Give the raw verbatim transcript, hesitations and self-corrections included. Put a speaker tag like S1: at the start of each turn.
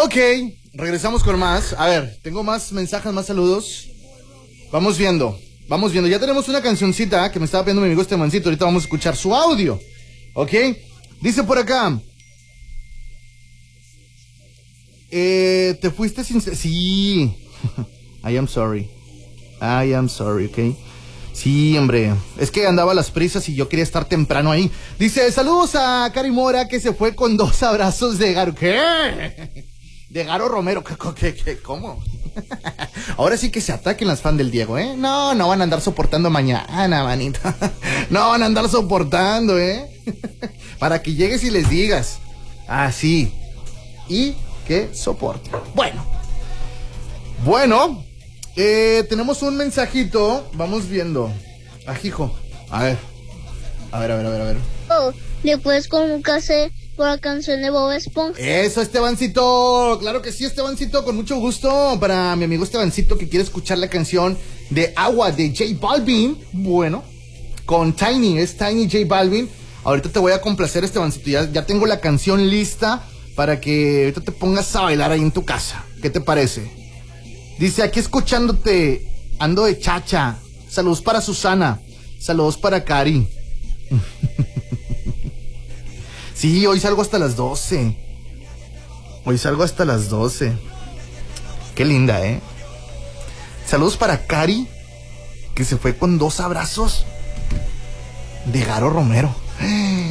S1: Ok, regresamos con más. A ver, tengo más mensajes, más saludos. Vamos viendo, vamos viendo. Ya tenemos una cancioncita que me estaba pidiendo mi amigo Estebancito. Ahorita vamos a escuchar su audio. Ok, dice por acá. Eh, te fuiste sin... Sí. I am sorry. I am sorry, ok. Sí, hombre. Es que andaba a las prisas y yo quería estar temprano ahí. Dice, saludos a Cari Mora que se fue con dos abrazos de Garo. ¿Qué? De Garo Romero. ¿Qué, qué, qué, ¿Cómo? Ahora sí que se ataquen las fans del Diego, ¿eh? No, no van a andar soportando mañana, manito. No van a andar soportando, ¿eh? Para que llegues y les digas. Así. Y que soporte. Bueno. Bueno. Eh, tenemos un mensajito. Vamos viendo. Ajijo. A ver. A ver, a ver, a ver, a ver.
S2: Oh, ¿le puedes comunicarse por la canción de Bob Esponja?
S1: Eso, Estebancito. Claro que sí, Estebancito. Con mucho gusto. Para mi amigo Estebancito que quiere escuchar la canción de Agua de J Balvin. Bueno, con Tiny. Es Tiny J Balvin. Ahorita te voy a complacer, Estebancito. Ya, ya tengo la canción lista para que ahorita te pongas a bailar ahí en tu casa. ¿Qué te parece? Dice, aquí escuchándote, ando de chacha. Saludos para Susana. Saludos para Cari. Sí, hoy salgo hasta las doce. Hoy salgo hasta las doce. Qué linda, ¿eh? Saludos para Cari, que se fue con dos abrazos de Garo Romero.